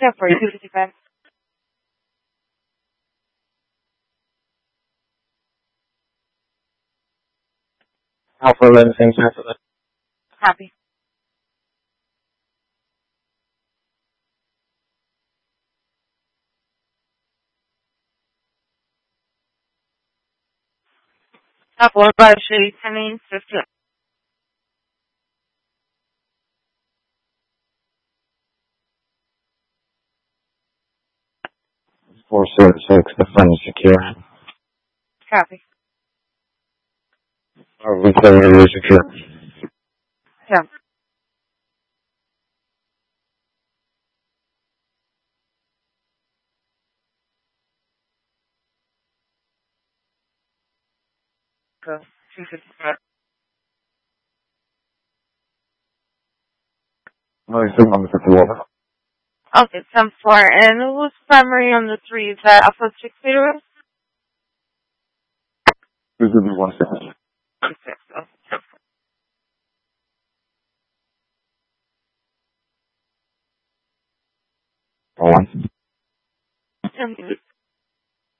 Yeah, for 255. Alpha 11, same time for that. Copy. Top 1 by Shady Penny, 50. 476, the front is secure. Copy. We said we were secure. Yeah. Go. 255. No, he's still on the 51. Okay, 10-4. And who's primary on the 3? Is that Alpha 6 Zero? This will be 1 second. 6. Oh. 1. 10